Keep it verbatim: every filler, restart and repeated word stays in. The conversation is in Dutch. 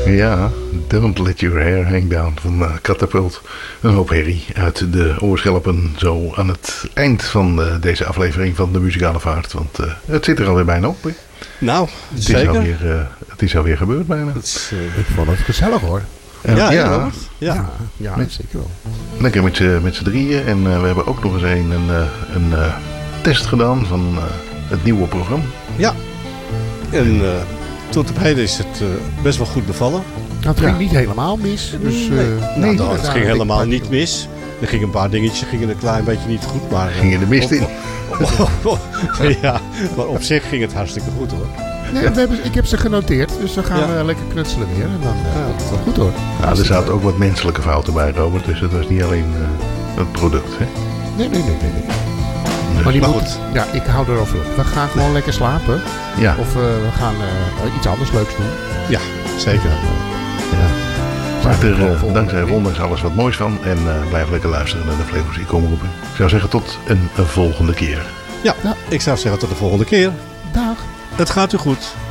Ja, Don't Let Your Hair Hang Down van uh, Catapult. Een hoop herrie uit de oorschelpen zo aan het eind van uh, deze aflevering van de Muzikale Vaart. Want uh, het zit er alweer bijna op. Hè? Nou, het zeker. Is alweer, uh, het is alweer gebeurd bijna. Is, uh, ik vond het gezellig hoor. Uh, ja, ja, ja, ja, ja. ja met, zeker wel. Lekker met z'n, met z'n drieën. En uh, we hebben ook nog eens een, een, een uh, test gedaan van uh, het nieuwe programma. Ja. En uh, tot op heden is het uh, best wel goed bevallen. Nou, het ja. ging niet helemaal mis. Dus, uh, nee, nee, nou, het daar, ging daar, helemaal ik, niet mis. Er gingen een paar dingetjes gingen een klein beetje niet goed. Maar, uh, Ging je de mist in? Ja, maar op zich ging het hartstikke goed hoor. Nee, we hebben, ik heb ze genoteerd, dus dan gaan ja. we lekker knutselen weer. En dan uh, ja. is het goed hoor. Ja, er zaten ook wat menselijke fouten bij, Robert. Dus het was niet alleen uh, het product. Hè? Nee, nee, nee. nee, nee. Dus, maar die maar moet, goed. ja, ik hou erover op. We gaan gewoon lekker slapen. Ja. Of uh, we gaan uh, iets anders leuks doen. Ja, zeker. Ja. Maar er, uh, dankzij Ron is alles wat moois van. En uh, blijf lekker luisteren naar de Flevomuziek omroepen. Ik zou zeggen tot een, een volgende keer. Ja, ja, ik zou zeggen tot de volgende keer. Dag. Het gaat u goed.